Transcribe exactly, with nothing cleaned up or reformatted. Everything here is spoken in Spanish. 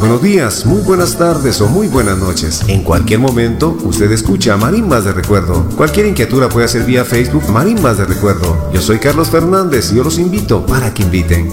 buenos días, muy buenas tardes o muy buenas noches. En cualquier momento, usted escucha Marimbas de Recuerdo. Cualquier inquietud puede hacer vía Facebook Marimbas de Recuerdo. Yo soy Carlos Fernández y yo los invito para que inviten.